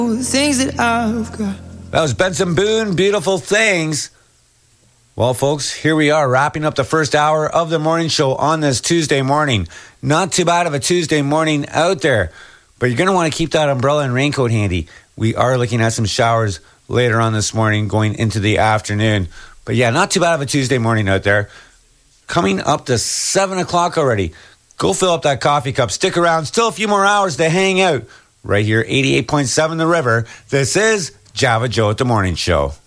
things that I've got. That was Benson Boone, Beautiful Things. Well, folks, here we are wrapping up the first hour of the morning show on this Tuesday morning. Not too bad of a Tuesday morning out there, but you're going to want to keep that umbrella and raincoat handy. We are looking at some showers later on this morning going into the afternoon. But yeah, not too bad of a Tuesday morning out there. Coming up to 7 o'clock already. Go fill up that coffee cup. Stick around. Still a few more hours to hang out. Right here, 88.7 The River. This is Java Joe at the Morning Show.